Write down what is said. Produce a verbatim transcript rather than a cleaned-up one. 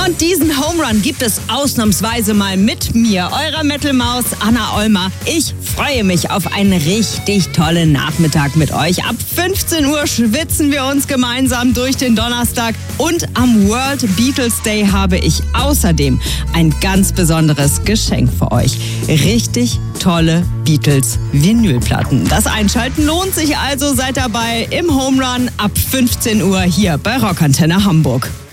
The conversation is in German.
Und diesen Home Run gibt es ausnahmsweise mal mit mir, eurer Metal-Maus Anna Ollmer. Ich freue mich auf einen richtig tollen Nachmittag mit euch. Ab fünfzehn Uhr schwitzen wir uns gemeinsam durch den Donnerstag. Und am World Beatles Day habe ich außerdem ein ganz besonderes Geschenk für euch. Richtig tolle Beatles-Vinylplatten. Das Einschalten lohnt sich also. Seid dabei im Home Run ab fünfzehn Uhr hier bei Rockantenne Hamburg.